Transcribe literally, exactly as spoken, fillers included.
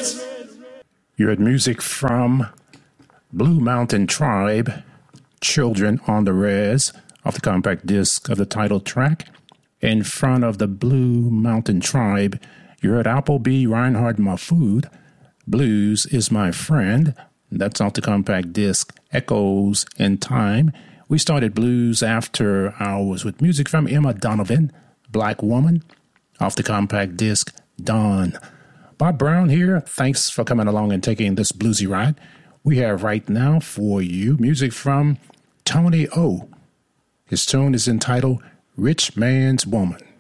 You heard music from Blue Mountain Tribe, Children on the Res, off the compact disc of the title track. In front of the Blue Mountain Tribe, you heard Appleby Reinhardt Mahfood, Blues is My Friend. That's off the compact disc Echoes in Time. We started blues after hours with music from Emma Donovan, Black Woman, off the compact disc Dawn. Bob Brown here. Thanks for coming along and taking this bluesy ride. We have right now for you music from Tony O. His tune is entitled Rich Man's Woman.